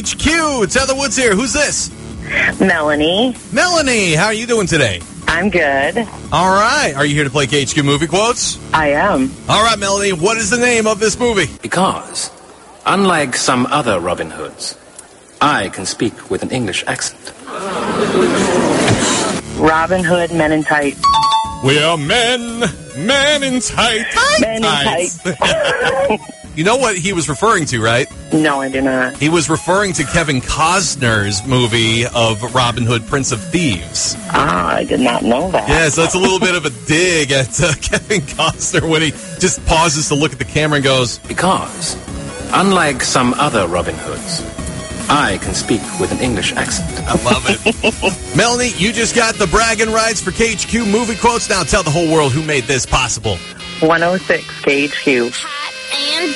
KHQ. Tether Woods here. Who's this? Melanie. Melanie, how are you doing today? I'm good. All right. Are you here to play KHQ movie quotes? I am. All right, Melanie, what is the name of this movie? Because, unlike some other Robin Hoods, I can speak with an English accent. Robin Hood, Men in Tights. We are men in tights. Men in Tights. You know what he was referring to, right? No, I do not. He was referring to Kevin Costner's movie of Robin Hood, Prince of Thieves. Ah, I did not know that. Yeah, so that's a little bit of a dig at Kevin Costner when he just pauses to look at the camera and goes, Because, unlike some other Robin Hoods, I can speak with an English accent. I love it. Melanie, you just got the bragging rights for KHQ movie quotes. Now tell the whole world who made this possible. 106 KHQ. Hot and